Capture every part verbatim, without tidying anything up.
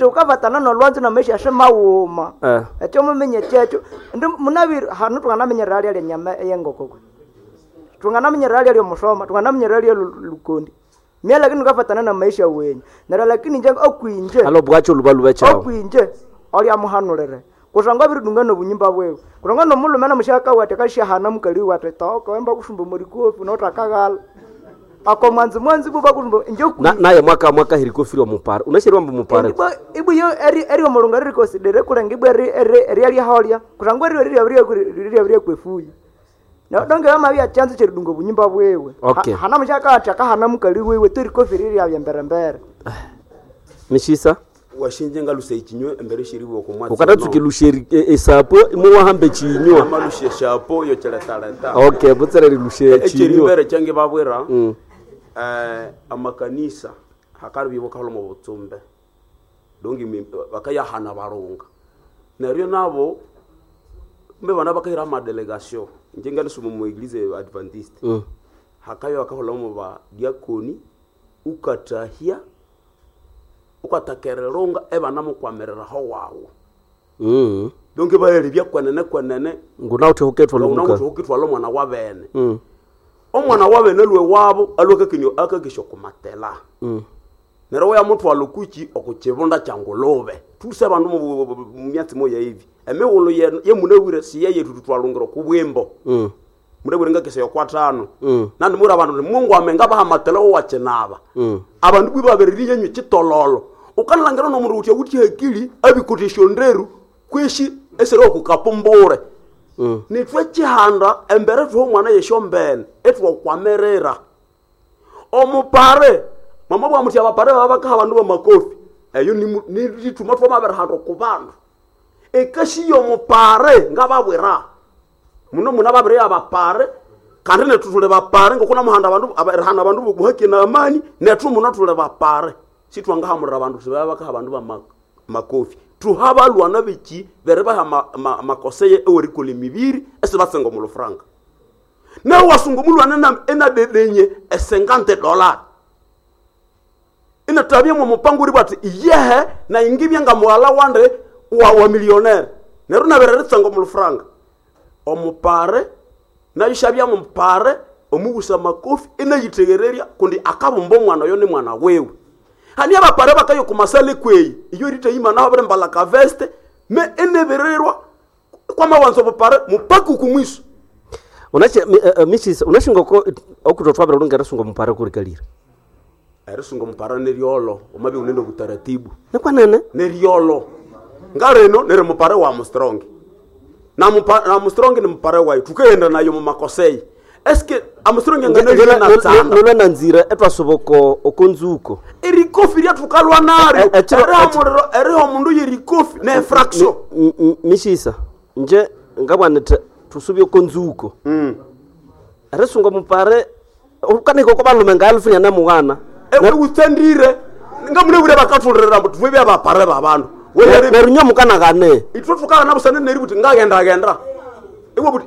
chetu ukavatana no lwanzo na maisha shema uma eh etyo mumenye chetu ndi munabiri hanu twanamenye rali ali nyama yengoko twanamenye rali ali musoma twanamenye rali lukondi mimi lakini ukavatana na maisha wenye na lakini nje okwinje alo bwacho lubaluba chao okwinje ali amuhanulere kusanga biri dungano bunyimba bwewe kuranga no mulume na mushaka wate kashahana mukali wate toka wemba kushumba muri kofi no takagala ako mwanzi mwanzi buba kushumba njoku na naye mwaka mwaka hirikofi ro mupara unashirwa mbu mupara ibu ibu yo eri eri omulunga ri consider kurangi bweri eri eri ali halia kuranga eri eri eri eri eri kwefuyi na donge ama bya chance chiri dungo bunyimba bwewe okay. hana mushaka ataka hana mukali wewe tori kofi eri ya mbere mbere Mishisa washinje ngaluse ikinywe embere shiribo ko mwatsi ukata tukilusheri esapo mu wahambe chinywa amalushe shapo yo chere talenta okay butsere lushe chinywa chimbere change babwera mm. eh amakanisa hakarubi bokalo mu butumbe dongi bakaya hana baronga neryo nabo mbe bana bakayira ma delegation njenga nsumu mu eglise adventiste mm. hakayo akahola mu ba diakoni ukatahia ukatakereronga ebana mukwamerera ho wawo mhm donke bayeli bya kwanene kwanene nguna uthi hokethwa lo muka nguna uthi lo mwana wa bene mhm omwana wa bene lwe wabo aloka kinyo akagisho kumatela mhm nero ya muthu alokuchi okuchibonda changolobe tuse bantu mu myatsi moya hivi emewolo ye ye munewire siye yetu twalungiro kubwembo mhm mudebure ngakese yokwatano mhm nandi muri abantu mungu amenga bahamatela wache naba mhm abantu bwibabeririye nyu kitololo ukanlangira no muri uthi uthi hekili abikutishonderu kweshi esero kukapombore mm. nitwe chihanda embere tho mwana yeshombene etwo kwamerera omupare mama bwa muthi abapare babaka abantu ba makofi eyo ni ni lituma twa mabere hando kubantu ekashi yo mupare ngababwera muno muna babere abapare kandi netutule bapare ngokuna muhanda abantu aberhana abantu buhake na amani netu muno tule bapare sitwanga hamura abantu sibabaka abantu ba makofi tuhaba lwana biki bereba ha makoseye ewerikole mibiri esibasengo mu lufranga na wasungu mulwana na ena dedenye e cinquante dollars ina tabia mu mupanguri bati yehe na ingibya ngamwala wande wa wa millionaire nero na berere tsango mu lufranga omupare na yishabya mu mpare omugusa makofi ina yitegereria kundi akabombo mwana yo ni mwana wewe hani abapare bakayo kumasale kwei iyo rite yima na bare mbala ka veste me enebererwa kwa mawanzo bapare mupaku kumwiso unache uh, Missis unashinga ko okutotwabira urungera sungo mupare kurikalira ari sungo mupare ne riolo omabi unendo kutaratibu ne kwa nene ne riolo ngareno nere mupare wa Armstrong na mupare na Armstrong ni mupare wa tukenda nayo mu makosei eske Armstrong ngana na tsana nona nanzira etwa soboko okonzuko erikofi ya tukalwa nari eri amuriro eri omundu yerikofi ne fraction Mishisa nje ngabwanete tusubye okonzuko mm aresunga mupare ukaniko ko balume ngalfunya na mugana ewe utendire ngamune bure bakatulira mbutu bwe abapare babantu we nerunyo mukana gane itwo tukana nabusane neri buti ngagenda genda ewe buti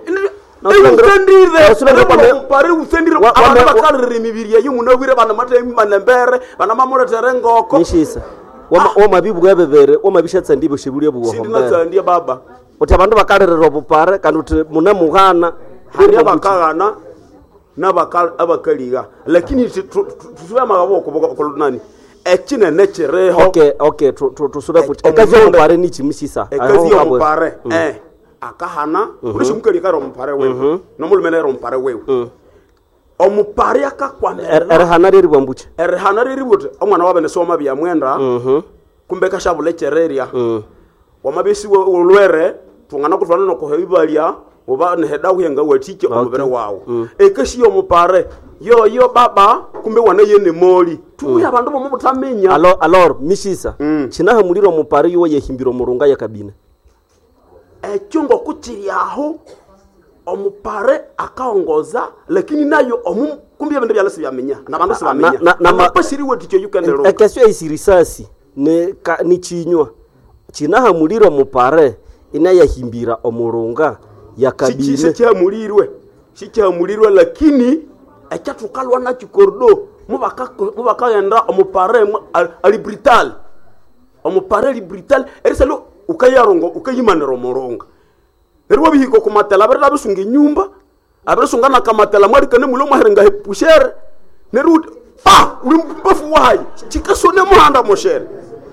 usendire usendire kwa pare usendire abantu bakalira imibiri yayo munabire bana matemi manembere bana mamora terengoko Mishisa wama wama bibu yabebere wama bishatsa ndibo shiburi yabu hombe sindinatsa ndiye baba uti abantu bakalira robupare kandi uti munamugana hari abakagana nabakal abakaliga lakini tusuba magabo ko nani ekine nechereho okay okay tusuba kuti ekazi mupare ni chimisisa ekazi mupare eh akahana uri shimukeli karo mupare wewe no mulumene ro mupare wewe omupare akakwamera erhana riri bwambuche erhana riri bute omwana wabe nesoma bya mwenda kumbe kashabule chereria wamabisi ulwere tungana kutwana no kohebibalia oba ne heda kuyenga watike omubere wawo ekashi yo mupare yo yo baba kumbe wana yene moli tuya abantu bo mutamenya alo alor Mishisa chinaha muliro mupare yo yehimbiro murunga ya kabine echungo kuchiri aho omupare akaongoza lakini nayo omu kumbe bende byalasi byamenya nabantu sibamenya na mapashiri wetike yukandero ekesyo isirisasi ne ka, ni chinywa chinaha muliro mupare ina yahimbira omurunga ya kabine sikya mulirwe sikya mulirwe lakini ekyatukalwa na chikordo mubaka mubaka yenda omupare ali brutal omupareli brutal erisalo ukayarongo ukayimanero moronga nerwo bihiko kumatela barira bisunga nyumba abisunga na kamatela mwari kane mulo mwaherenga hepushere nerwo pa uri mbafu wayi chikasone muhanda moshere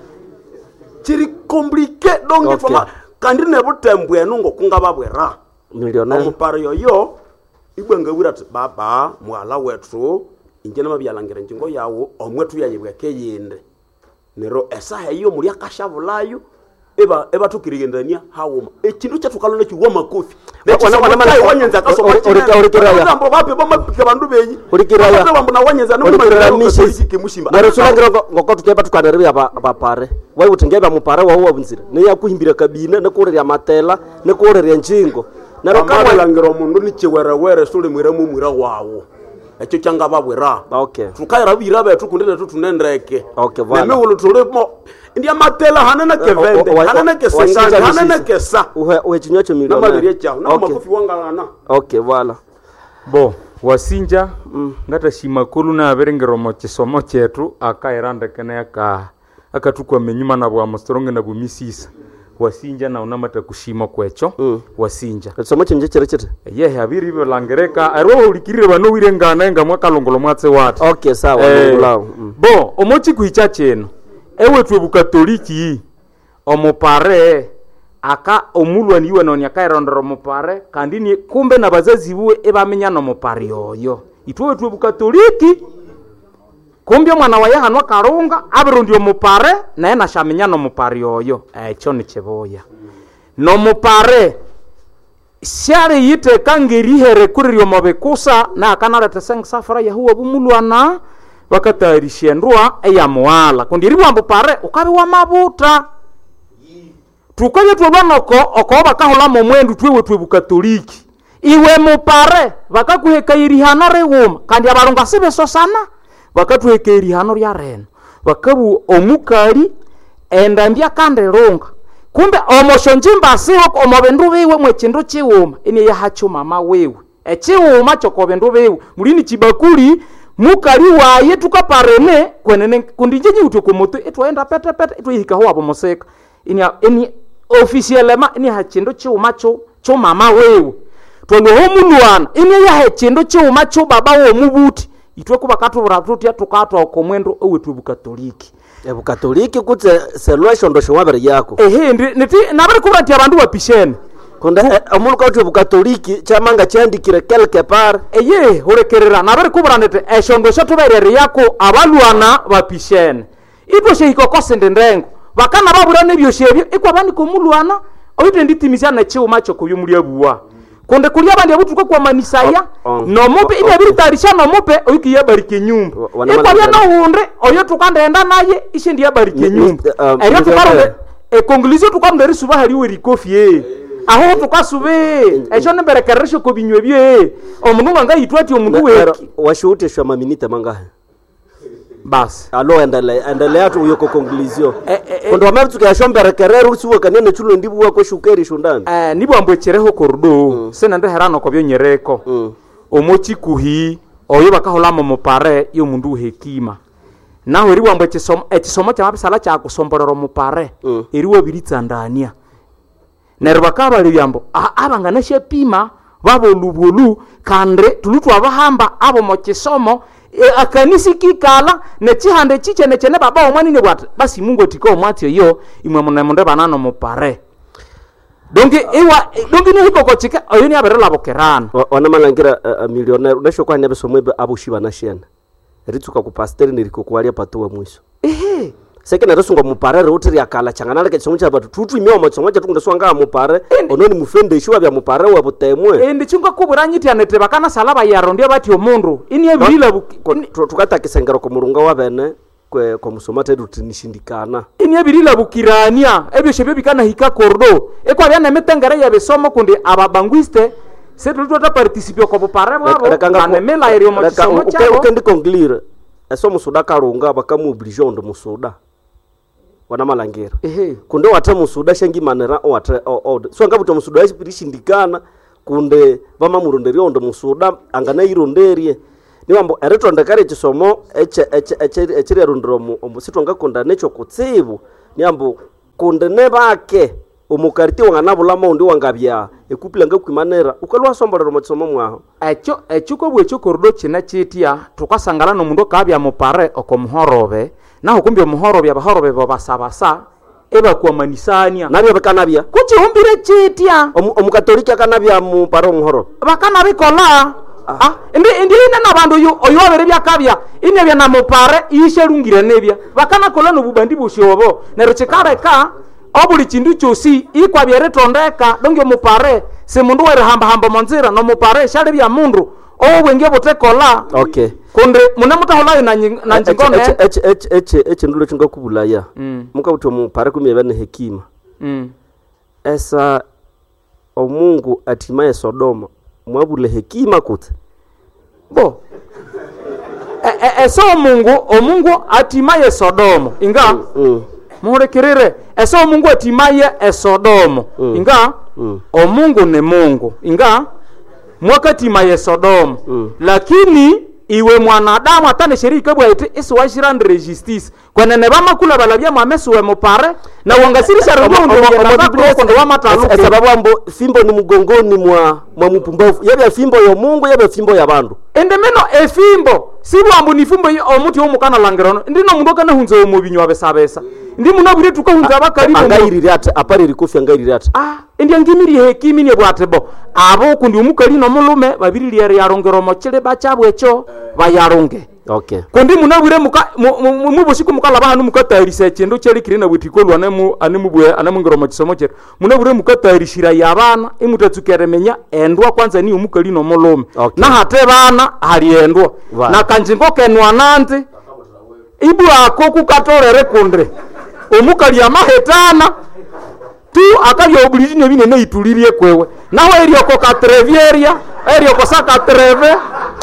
chiri compliqué donc okay. Fama kandi ne butembu enungo kungababwera millionaire omupare yoyo ibwangawira baba mwala wethu injena mabyalangire njingo yawo omwetu yayibweke yinde nero esaha iyo muri akashavulayo eba eba tukirigendania hawoma ekintu cyatukalone kiwa makofi wana wana mana wanyenza kaso orika orika nambo bape bamapika bandu benyi orika ya bambo na wanyenza no mishiki mushimba nero sulangira ngoko tukeba tukanariwe aba abapare wai utengeba mupare wawo wabunzira ne yakuhimbira kabine ne kurerya matela ne kurerya njingo nero kamwe langira omundu ni chiwere were sule mwira mu mwira wawo ekyo cyanga babwera okay tukayira bira betu kundile tutunendeke okay voilà neme ulutulemo india matela hanana kevende hanana kesengana hanana kesa uhe uhe chinyacho milioni na mabiri chao na makofi wangana okay voilà bo wasinja mm. ngata shimakulu na aberengero mo chisomo chetu akairanda kana aka akatukwa menyuma na bwa mostronge na bumisisa wasinja na unamata kushima kwecho mm. wasinja chisomo chenje cherechere ye habiri bilangereka arwo ulikirire bano wirengana nga mwaka longolo mwatse wati okay sawa eh, ngulao mm. bo omochi kuicha cheno ewe twe bukatoliki omupare aka omulwani iwe noni akairondera omupare kandi ni kumbe na bazazi buwe ebamenya no mupare yoyo itwe twe bukatoliki kumbe mwana wa yahanwa karunga abirundi omupare naye nashamenya no mupare yoyo echo ni cheboya no mupare shari yite kangerihere kuririo mabekusa na akanareta seng safara yahuwa bumulwana wakatarisha ndwa eya mwala kundiri bwambo pare ukabe wa mabuta tukaje twobonoko okoba kahola mu mwendu twewe twe bukatoliki iwe mupare bakakuheka irihano rewuma kandi abarunga sibe so sana bakatuheka irihano rya reno bakabu omukali endambya kande runga kumbe omoshonjimba siwo omobendu bewe mwekindu chiwuma ine yahacho mama wewe echiwuma chokobendu bewe mulini chibakuli mukali waye tukaparene kwenene kundinjenyi utoko moto etwaenda pete pete etwihika ho abo moseka ini ini officiellement ini hachindo chiuma cho cho mama wewe twalo ho mulwana ini ya hachindo chiuma cho baba wo mubuti itwe kuba katubura tuti atukatwa okomwendo owetwe bukatoliki e bukatoliki kutse selwesho ndosho wabere yako ehe niti nabari kubati abantu bapishene konda omulu kautwe bukatoliki chamanga chandikire quelque part eye horekerera nabari kuburanete eshondo shatuberere yako abalwana bapishene itwe shehiko kosende ndengo bakana baburane byoshebyo ikwa bandi komulwana oyite nditimisa na chiuma cyo kuyumuri abuwa konde kulia bandi abutuka kwa manisaya no mope ibe biritarisha no mope oyikiye barike nyumba ikwa bya no hunde oyo tukandenda naye ishe ndiye barike nyumba eyo tukarode e conclusion tukandere suba hari we rikofie aho tukasube ejo nemberekeresho ko binywe bye omundu nganga yitwati omundu weki washute shwa maminite mangahe bas alo endele endelea tu uyo ko conclusion kondo wamertu ke shomberekerero usiwe kanene chulo ndibuwa ko shukeri shundani eh nibo ambwechereho korudo mm. sena ndeherano ko byonyereko mm. omochi kuhi oyo bakahola mu mupare yo mundu hekima naho eri wambwe chisomo echisomo cha mabisala cha kusomborero mupare mm. eri wabiritsandania nerubakaba libyambo abangana shepima babo lubulu kandre tulutwa bahamba abo mu kisomo e, akanisi kikala ne chihande chichene chene baba omwani ne bwat basi mungu tiko mwati yo imwe munemunde banano mupare donge ewa donge ne hikoko chika oyo ni aberela bokerana wana malangira uh, millionaire unasho kwa nebe somwebe abushiba na shena ritsuka ku pasteur ne rikoko wali apatuwa mwiso ehe seke na resunga mupare rotiri akala changana ke chonja batu tutu imyo matsonga chatunga swanga mupare ononi mufende ishwa bya mupare wa butemwe ende chunga kuburanyiti anete bakana salaba yaro ndio bati omundu ini ebirila tukata kisengero ko murunga wa bene kwe kwa musomata rutinishindikana ini ebirila bukirania ebyo shebyo bikana hika kordo ekwa byana metengere ya besomo kundi ababanguiste se tutu ta participer ko bupare bwabo kana mela eri omo chisomo chao ukendi conclure eso musuda karunga bakamu oblige ondo musuda wana malangira ehe kunde wata musuda shangi manera wata od so ngabuto musuda ishindikana kunde bama muronderi ondo musuda angana ironderie ni wambo ereto ndakare chisomo eche eche eche eche rondromo omusitwa ngakonda necho kutsibu niambo kundene bake omukariti wangana bulama undi wangabya ekupila ngakwimanera ukalwa sombolero mutsomo mwaho echo echuko bwecho kordo china chitia tukasangala no mundo kabya mupare okomuhorobe naho kumbi omuhorobe abahorobe babasabasa eba kwa manisania nabyo bakanabya kuchi umbire chitia omukatolika kanabya mupare omuhorobe bakana bikola ah, ah indi indi ina nabandu yo oyobere byakabya ine bya na mupare isherungire nebya bakana kola no bubandi bushobo nero chikareka obuli chindu chosi ikwa byeretondeka donge mupare se mundu were hamba hamba monzira no mupare shale bya mundu obwenge butekola okay kunde muna mutahola na na njingone eche eche eche eche ndulo chinga kubulaya mm. muka buto mupare kumye ne hekima mm. esa omungu atimaye Sodoma mwabule hekima kuti bo e, e, eso omungu omungu atimaye Sodoma inga mm. mm. muhurekirire eso omungu atimaye esodomo mm. inga mm. omungu ni mungu inga mwakatimaye Sodoma mm. lakini iwe mwanadamu atane shirika bwaite isi washirandire justice kwenene bamakula balabya mwamesuwe mupare na wangasirisha rundo ndo wa matalu sababu ambo fimbo ni mugongoni mwa mwa mupumbavu yabya fimbo ya mungu yabya fimbo ya bandu ende meno efimbo sibu ambu ni fimbo omuti omukana langerono ndino mundu kana hunze omubinywa besabesa ndi munabure tukahunza bakari angayirire ate apariri kofi angayirire ate ah ndi angimiri hekimi ne bwatebo abo kundi omukali no mulume babiri yari yarongero mochile bachabwecho bayaronge okay kundi munabure muka mubushiku mukala banu mukatarisha chendo cheri kirina butikolwa nemu anemubwe anemungero mochisomo chero munabure mukatarishira yabana imutatsukeremenya endwa kwanza ni omukali no mulume okay. na hate bana hali endwa wow. na kanjingo kenwa nante ibu ako kukatorere kundre omukali amahetana tu akabya obulijinyo binene itulirie kwewe naho eri oko katreveria eri oko saka treve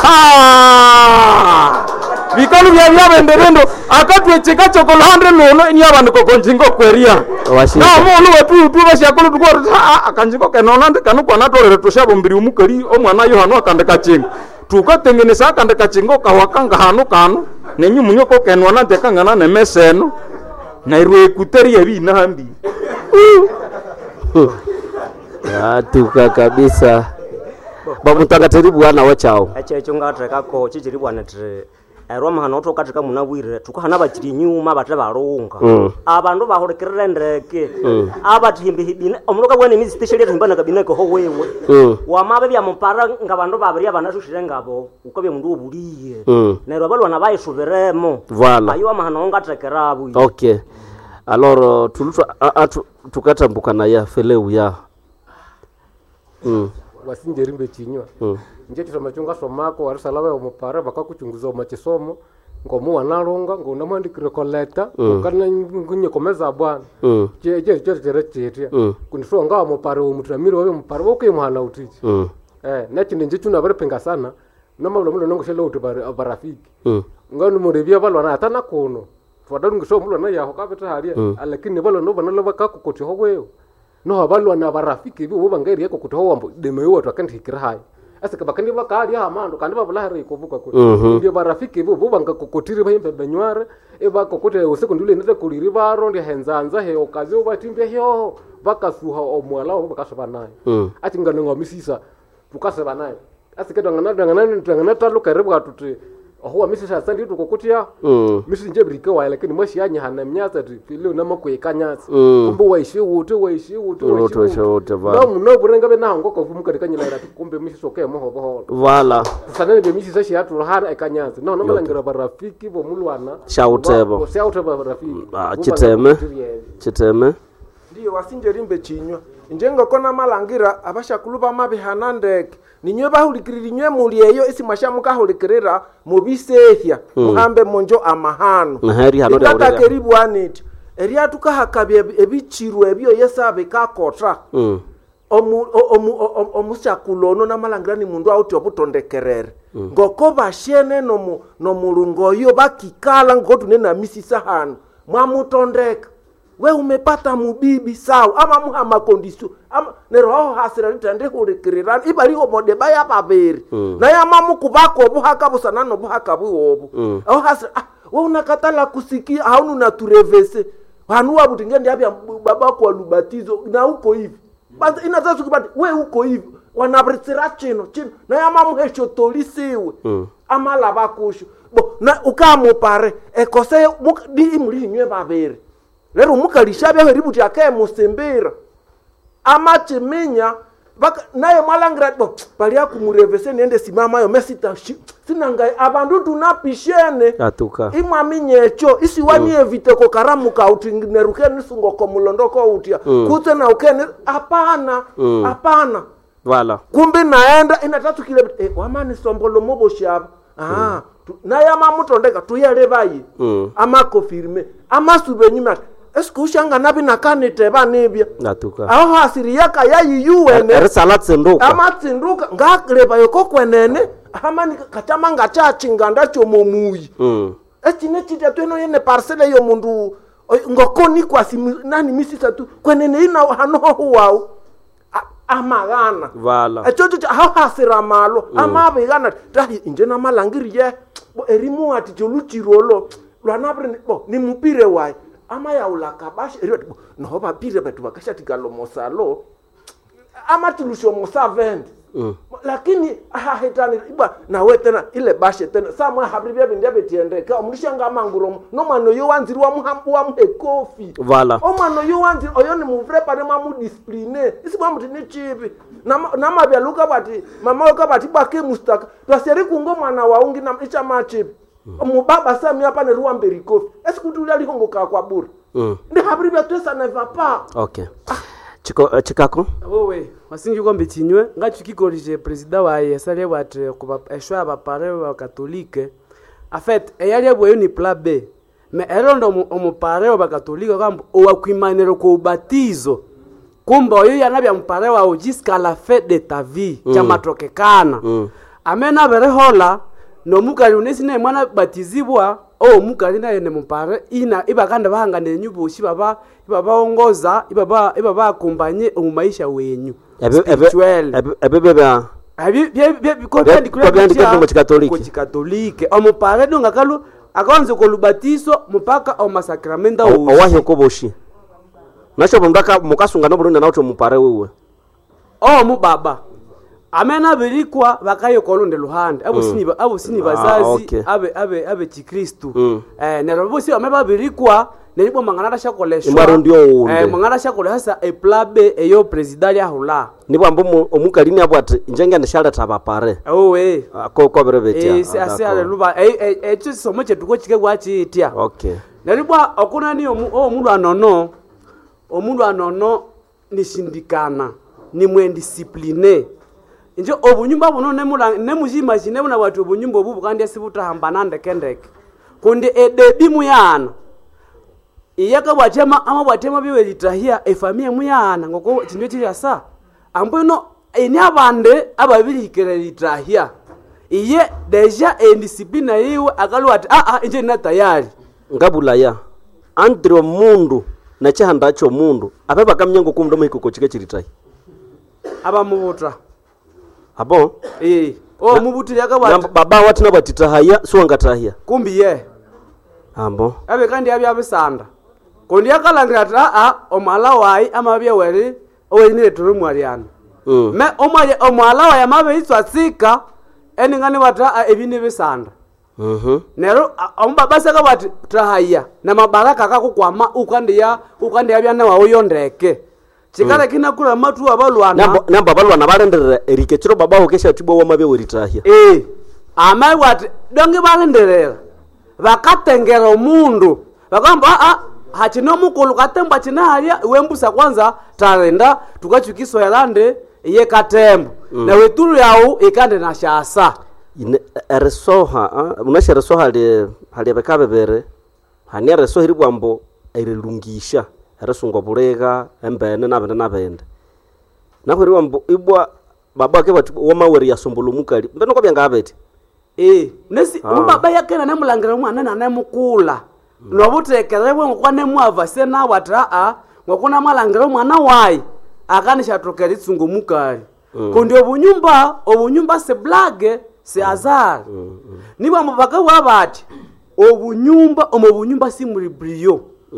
ha bikalu bya byabende bendo akatwe cheka chokolo hundred lono ni abantu kokonjingo kweria na muntu wetu tu bashakulu tuko akanjingo kenona ndikanu kwa natorere tushabo mbiri omukali omwana Yohano akandeka chingo tukatengeneza akandeka chingo kawakanga hanu kanu nenyu munyoko kenwa nante kangana nemeseno nairwe kuteria bina hambi ya tuka kabisa babu tangateri bwana wachao acha echo ngateka ko chichiri bwana tre Roma hano tokatika munabwire tukahana bakiri nyuma batre barunga mm. abantu bahorekerere ndeke mm. abathimbi hibine omuloka bwane mizi special yetu mbana kabine ko wewe mm. wamabe bya mupara ngabantu babiri abanashushire ngabo ukabye mundu obuliye mm. nero abalwa nabayishuberemo voilà ayo amahano ngatekerabu okay alors tulutu tukatambuka na ya feleu ya mm. wasinjerimbe chinywa mm. nje tusoma chunga somako warisalawe omupara bakakuchunguza omachisomo ngomu wanaronga ngona mwandikire koleta mm. kana ngunye komeza bwana mm. je je je je je mm. kunisonga omupara omutramiro wabe omupara woke muhana utichi mm. eh nakine nje tuna bare penga sana nomalo mulo nongoshela uti barafiki mm. ngani murebya balwana atana kono twadalungu so mulo na yaho kabeta halia mm. lakini balo no banalo bakakukoti hobweyo no abalwana barafiki bibo bangeri yako kutoho wambo demeyo watu akandikira hayi asika bakandi bakali amando kandi babulahari kuvuka ko ndio barafiki bibo banga kokotiri bahimbe benyware eba kokote usiku ndule nete kuliri baro ndi henzanza he okazi obatimbe hyo bakasuha omwala bakashaba naye ati ngano ngamisisa tukaseba naye asika dangana dangana dangana talo karibu atuti oho misisa sandi tukokotia mm. misi nje brika wa lakini moshi yanya hana mnyasa tu leo na mako ikanyasa kumbe waishi wote waishi wote waishi wote ba no no burenga be na ngoko vumuka dikanyila ira kumbe misi soke moho boho wala sanene be misi sashi atu hana ikanyasa no no malangira barafiki bo mulwana shautebo shautebo barafiki ah chiteme chiteme ndio wasinjerimbe chinywa njengo kona malangira abashakuluba mabihanandeke ninywe bahulikirira nywe mulieyo isi mwashamuka hulikirira mubisehya mm. muhambe monjo amahano naheri hano ya urega keribu aniti eria tukahakabye ebichiru ebyo yesabe kakota mm. omu omu omushakulono namalangira ni mundu auti obutondekerere mm. ngoko bashene no mu no mulungoyo bakikala ngotu nena misisa hano mwamutondeka we umepata mubibi sawa ama muhama kondisio ama neroho hasira ntande hulikirira ibali omode baya babiri mm. na ya mamu kubako obuhaka busana no buhaka buobu mm. aho hasira ah we unakatala kusikia haunu na turevese hanua butingende yapya baba kwa lubatizo na uko hivi basi inazasu kibati we uko hivi wanabrisira chino chino na yama muhesho tolisiwe mm. amala bakusho bo na ukamupare ekose di imuri nywe babere lero mukalishabya heributi akaye musembera amachimenya baka naye malangira bo bali akumurevese nende simama yo mesita sinangai abandu tunapishene atuka imwaminyecho isi wani mm. evite ko karamu ka utingineruke nisungo ko mulondoko utia mm. kute na ukene hapana hapana mm. wala kumbe naenda inatatu kile eh, wamani sombolo mobo shaba ah mm. na yama mutondeka tuyale bayi mm. ama confirme ama subenyuma eske ushanga nabi nakanite banebya atuka aho hasiri yaka yayi yuwene er salat senduka ama tsinduka ngakreba yoko kwenene hamani kachama ngachachinga ndacho momuyi mm. echine chita tweno yene parcele yo mundu ngokoni kwa simu nani misisa tu kwenene ina hano huwao amagana vala echo cho ha hasira malo mm. amabegana tahi injena malangiriye bo erimu ati choluchirolo lwanabre bo ni mupire wai ama ya ulakabashi eriwe no bapire betu bakasha tikalo mosalo ama tilusho mosavend mm. lakini hahetani iba na we tena ile bashe tena samwe habribia bindia betiendeka omulishanga manguro no mano yo wanziri wa muhambu wa muhekofi vala o mano yo wanziri oyo ni muvre pare mamu discipline isi bwa mutini chipi na na mabya luka bati mama luka bati bake mustaka twaseri kungo mwana waungi na icha machipi omubaba mm. sami hapa ne ruwa mberikofi esikutulia lihongo ka kwa bure mm. ndi habribia twesa na vapa okay ah. Chiko uh, chikako wowe wasingi kwa mbichinywe ngachi kikolije president wa yesale wate kuba eshwa ba pare wa katolike en fait eyali bwe ni plan B mais erondo omu pare wa katolike kambo owakwimanero ko ubatizo kumba oyo yanabya mpare wa jusqu'à la fin de ta vie mm. chamatokekana mm. amena berehola no mukali unesine mwana batizibwa o mukali na yene mpare ina ibakanda bahangane nyubushi baba ibaba ongoza ibaba ibaba akompanye mu maisha wenyu spirituel ebebe ba abi bye ko kandi kule kwa katolike kwa katolike o mpare donga kalu akanze ko lubatiso mpaka o masakramenta o wahi ko boshi nasho bondaka mukasunga no burunda nauto mpare wewe o mu baba amena birikwa bakayo kolonde luhande abo mm. siniba abo siniba zazi ah, okay. abe abe abe chikristu mm. eh nero bosi ameba birikwa nelibo mangana shakoleshwa eh mangana shakole hasa e plabe eyo president ya hula nibo ambo omukalini abwate njenge ndashara tabapare oh we ko ko berebetia eh ase ale luba eh eh tsi somo chetuko chike gwachi itia okay nelibo okuna ni omundu anono omundu anono nishindikana ni mwendiscipline nje obunyumba buno nemula nemujima chine buna watu obunyumba obu kandi asibutahambana ndekendeke kundi edebi muyana iyaka bwatema ama bwatema biwe litahia efamia muyana ngoko chinwe chiyasa ambo no eni abande ababiri hikere litahia iye deja endiscipline yiwe akalu ati a a nje na tayari ngabula ya andro mundu na chahandacho mundu ababa kamnyango kumdomo hikoko chike chilitahi aba mubutra abo eh o mubutiri akabati baba watu na batitahaya suwangatahia kumbi ye ambo abe kandi abya bisanda kondi akalangira ata a omala wai amabya weri owenire turu mwaliana mm. me omale omala wai amabe itswatsika eningani wata ebine bisanda mhm mm nero ombaba saka bati tahaya na mabaraka akakukwama ukandiya ukandiya byana wawo yondeke chikala mm. kina kula matu abalwana namba namba abalwana balenderera erikechiro baba okesha tibo wamabe weritahia eh amai wati donge balenderera bakatengera omundu bakamba a hachino mukulu katemba chinahalia wembusa kwanza tarenda tukachukiswa yalande iye katembo mm. na weturu yao ikande na shasa ine eresoha unasha resoha le hali bekabe bere hani resoha ribwambo erilungisha eresungo burega embene nabende nabende nakwiri wambo ibwa baba ke bati wamaweri yasombolo mukali mbeno ko byangabeti eh nesi ah. baba yakena namulangira mwana na namukula mm. nobutekerebwe ngokwane mwava sena watra a ngokuna malangira mwana wai akanisha tokera itsungo mukali mm. kundi obunyumba obunyumba se blage se azar mm. mm. niba mubaka wabati obunyumba omubunyumba simuri brio mm.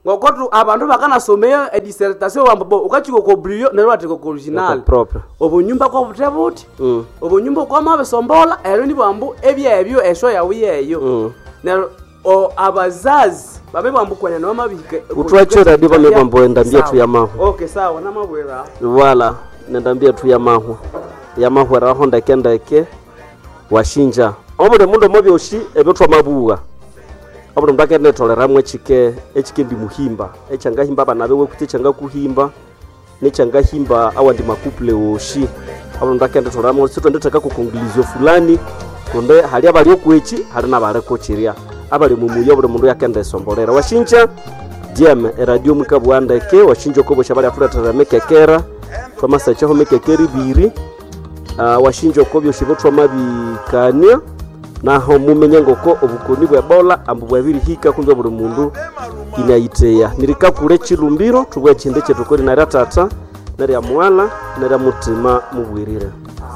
ngokotu abantu bakanasomea edissertation wambo ukachiko ko brio nero atiko ko original propre obunyumba kwa butebuti mm. obunyumba kwa mabe sombola ero ni bambu ebya ebyo esho yawe yeyo mm. nero o abazazi babe bambu kwene no mabike utwachora diba ne bambo endambia tu yamaho okay sawa na mabwera wala ndambia tu yamaho yamaho raho ndakenda ke washinja obode mundo mobyoshi ebetwa mabuga aburo ndakene toleramwe chike echikindi muhimba echanga himba banabe we kutichanga kuhimba nechanga himba awandi makuple oshi aburo ndakene toleramwe sito ndetaka kukongilizio fulani konde hali abali okwechi hali nabale kochiria abali mumuyo buri mundu yakende sombolera washinja diam radio mukabwanda ke washinja ko bosha bali atuleta mekekera kama sacha ho mekekeri biri uh, washinja ko byo shibotwa mabikania naho mumenye ngoko obukoni bwa bola ambu bwabiri hika kunza buri mundu inaiteya nirika kure chilumbiro tubwe chinde chetu kori na ratata nari amwala nari mutima mubwirire